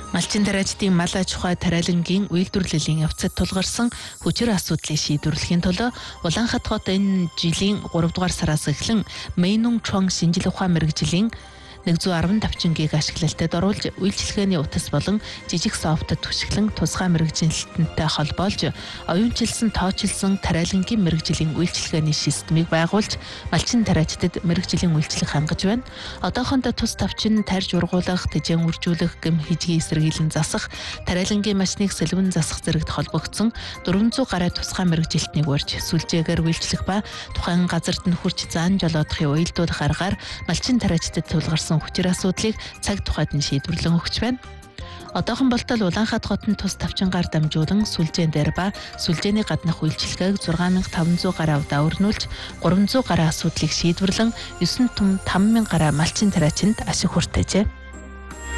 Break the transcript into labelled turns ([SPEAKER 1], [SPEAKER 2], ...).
[SPEAKER 1] Малчин тариачдын мал аж ахуй тариалангийн үйлдвэрлэлийн явцад тулгарсан хүчээр асуудлыг шийдвэрлэхийн тулд Улаанхат хот энэ жилийн 3 дугаар сараас эхлэн Мэйнүн Чон шинжлэх ухаан мэргэжлийн 115 гиг ашиглалтад оруулж үйлчилгээний утас болон жижиг софтод түшиглэн тусгай мэргэжилтэнтэй холбоолж оюунчилсан тоочилсан тариалангийн мэргэжлийн үйлчилгээний системийг байгуулж малчин тариачдад мэргэжлийн үйлчлэг хангаж байна. Одоохондоо тус тавчин тарьж ургуулах, тэжээн үржүүлэх, гэм хижгийн эсэргийлэн засах, тариалангийн машиныг сэлбэн засах зэрэгт холбогдсон 400 гаруй тусгай мэргэжилтнийг урьж сүлжээгээр үйлчлэх ба тухайн газарт нь хурж заан жолоодохын уялдуулах аргаар малчин тариачдад тулгарсан хүчээр асуудлыг цаг тухайд нь шийдвэрлэн өгч байна. Одоохон болтол Улаанхат хотын тус тавчингаар дамжуулан сүлжээн дээр ба сүлжээний гаднах үйлчилгээг 6500 гаруй удаа өрнүүлж 300 гаруй асуудлыг шийдвэрлэн 9 том 5000 гаруй малчин тариачинд ашиг хүртээжээ.